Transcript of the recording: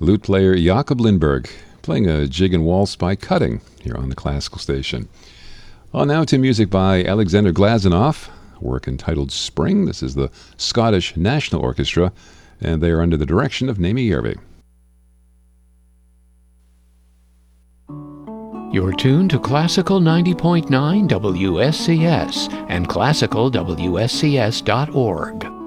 Lute player Jakob Lindberg playing a jig and waltz by Cutting here on the Classical Station. Well, now to music by Alexander Glazunov, a work entitled Spring. This is the Scottish National Orchestra, and they are under the direction of Naomi Järvi. You're tuned to Classical 90.9 WSCS and classicalwscs.org.